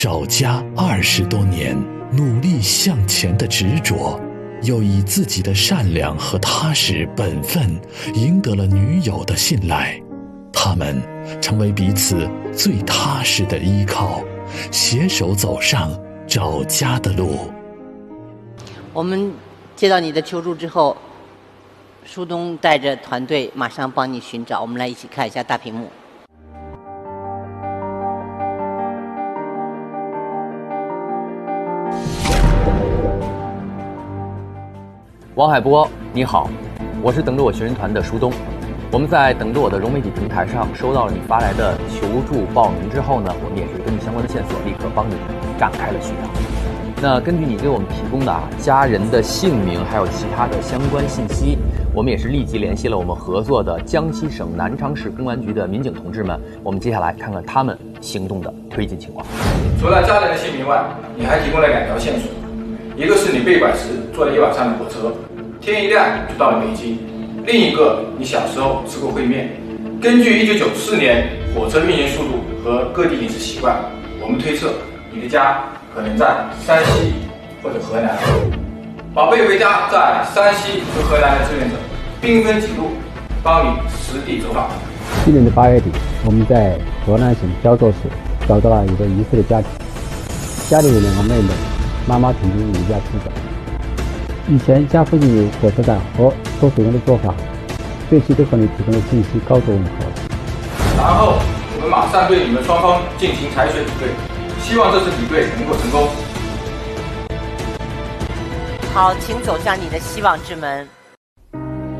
找家20多年，努力向前的执着，又以自己的善良和踏实本分赢得了女友的信赖。他们成为彼此最踏实的依靠，携手走上找家的路。 我们接到你的求助之后，舒东带着团队马上帮你寻找。我们来一起看一下大屏幕。 王海波，你好，我是等着我寻人团的舒东。我们在等着我的融媒体平台上收到了你发来的求助报名之后呢，我们也是根据相关的线索，立刻帮你展开了寻找。那根据你给我们提供的家人的姓名还有其他的相关信息，我们也是立即联系了我们合作的江西省南昌市公安局的民警同志们。我们接下来看看他们行动的推进情况。 除了家人的姓名外，你还提供了2条线索，一个是你被拐时坐了一晚上的火车，天一亮就到了北京；另一个你小时候吃过烩面。根据1994年火车运行速度和各地饮食习惯，我们推测你的家可能在山西或者河南。宝贝回家在山西和河南的志愿者兵分几路，帮你实地走访。 今年的8月底，我们在河南省焦作市找到了一个疑似的家庭，家里有2个妹妹，妈妈曾经离家出走。以前家附近有火车站和收水员的做法，这期都和你提供的信息高度吻合。 然后我们马上对你们双方进行采血比对，希望这次比对能够成功。 好，请走向你的希望之门。